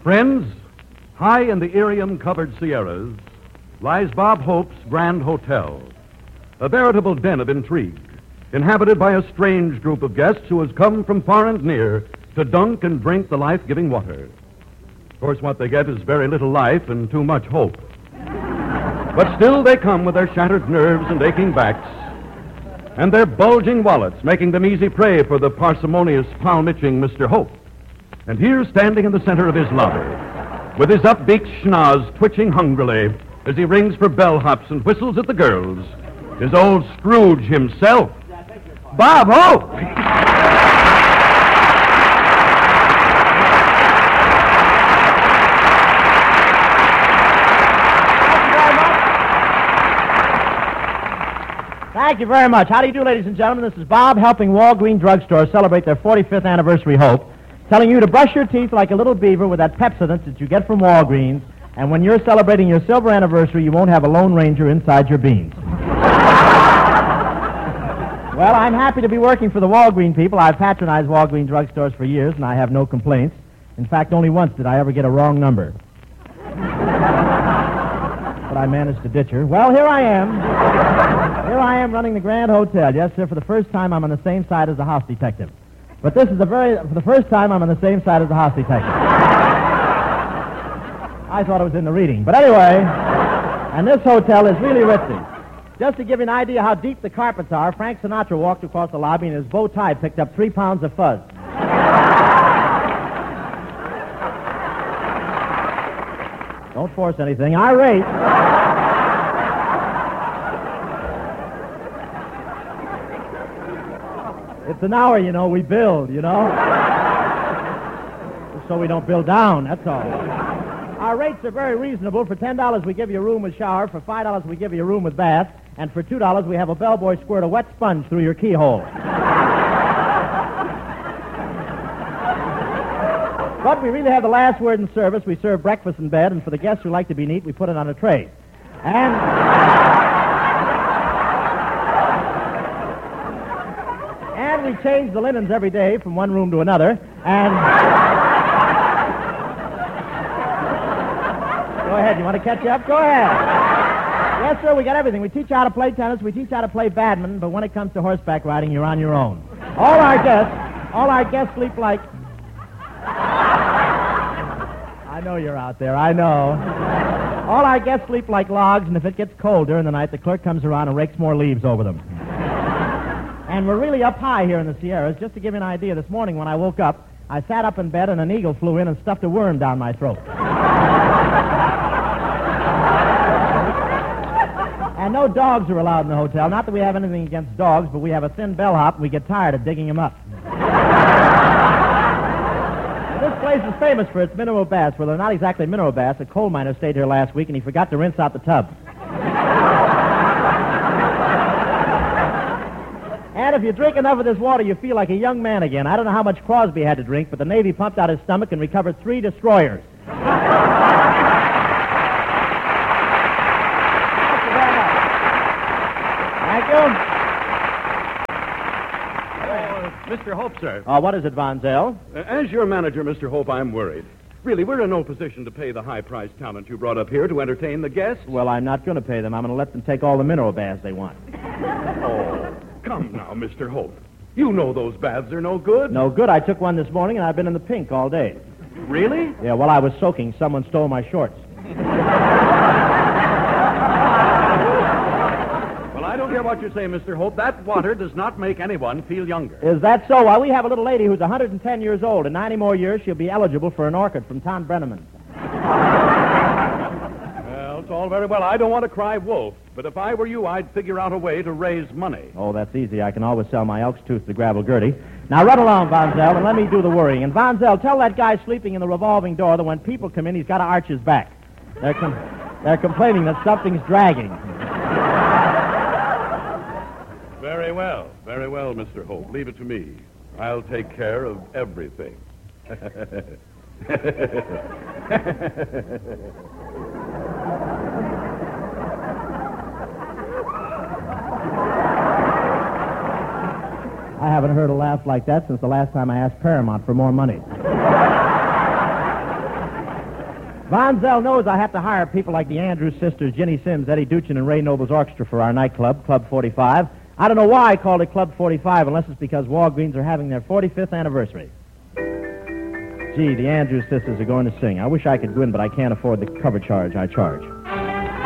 Friends, high in the Irium-covered Sierras lies Bob Hope's Grand Hotel, a veritable den of intrigue, inhabited by a strange group of guests who has come from far and near to dunk and drink the life-giving water. Of course, what they get is very little life and too much hope. But still they come with their shattered nerves and aching backs, and their bulging wallets, making them easy prey for the parsimonious, palm-itching Mr. Hope. And here, standing in the center of his lobby, with his upbeat schnoz twitching hungrily as he rings for bellhops and whistles at the girls, is old Scrooge himself, Bob Hope. Thank you very much. How do you do, ladies and gentlemen? This is Bob helping Walgreens Drugstore celebrate their 45th anniversary Hope, telling you to brush your teeth like a little beaver with that Pepsodent that you get from Walgreens, and when you're celebrating your silver anniversary, you won't have a Lone Ranger inside your beans. Well, I'm happy to be working for the Walgreens people. I've patronized Walgreens Drugstores for years, and I have no complaints. In fact, only once did I ever get a wrong number. But I managed to ditch her. Well, here I am. Here I am running the Grand Hotel. Yes, sir, for the first time I'm on the same side as the house detective. But this is for the first time I'm on the same side as the house detective. I thought it was in the reading. But anyway, and this hotel is really ritzy. Just to give you an idea how deep the carpets are, Frank Sinatra walked across the lobby and his bow tie picked up 3 pounds of fuzz. Don't force anything. I rate. It's an hour, you know, we build, you know. So we don't build down, that's all. Our rates are very reasonable. For $10, we give you a room with shower. For $5, we give you a room with bath. And for $2, we have a bellboy squirt a wet sponge through your keyhole. But we really have the last word in service. We serve breakfast in bed, and for the guests who like to be neat, we put it on a tray. And we change the linens every day from one room to another. And go ahead. You want to catch up? Go ahead. Yes, sir, we got everything. We teach you how to play tennis. We teach you how to play badminton. But when it comes to horseback riding, you're on your own. All our guests sleep like... I know you're out there. I know. All our guests sleep like logs, and if it gets cold during the night, the clerk comes around and rakes more leaves over them. And we're really up high here in the Sierras. Just to give you an idea, this morning when I woke up, I sat up in bed and an eagle flew in and stuffed a worm down my throat. And no dogs are allowed in the hotel. Not that we have anything against dogs, but we have a thin bellhop, and we get tired of digging him up. This place is famous for its mineral baths. Well, they're not exactly mineral baths. A coal miner stayed here last week, and he forgot to rinse out the tub. And if you drink enough of this water, you feel like a young man again. I don't know how much Crosby had to drink, but the Navy pumped out his stomach and recovered 3 destroyers. Thank you. Mr. Hope, sir. What is it, Vonzel? As your manager, Mr. Hope, I'm worried. Really, we're in no position to pay the high-priced talent you brought up here to entertain the guests. Well, I'm not going to pay them. I'm going to let them take all the mineral baths they want. Oh, come now, Mr. Hope. You know those baths are no good. No good. I took one this morning, and I've been in the pink all day. Really? Yeah, while I was soaking, someone stole my shorts. Well, I don't care what you say, Mr. Hope. That water does not make anyone feel younger. Is that so? Well, we have a little lady who's 110 years old. In 90 more years, she'll be eligible for an orchid from Tom Brenneman. Well, it's all very well. I don't want to cry wolf, but if I were you, I'd figure out a way to raise money. Oh, that's easy. I can always sell my elk's tooth to the gravel Gertie. Now, run along, Vonzel, and let me do the worrying. And, Vonzel, tell that guy sleeping in the revolving door that when people come in, he's got to arch his back. They're complaining that something's dragging. Very well, Mr. Hope. Leave it to me. I'll take care of everything. I haven't heard a laugh like that since the last time I asked Paramount for more money. Von Zell knows I have to hire people like the Andrews sisters, Ginny Sims, Eddie Duchin, and Ray Noble's orchestra for our nightclub, Club 45. I don't know why I called it Club 45 unless it's because Walgreens are having their 45th anniversary. Gee, the Andrews sisters are going to sing. I wish I could win, but I can't afford the cover charge I charge.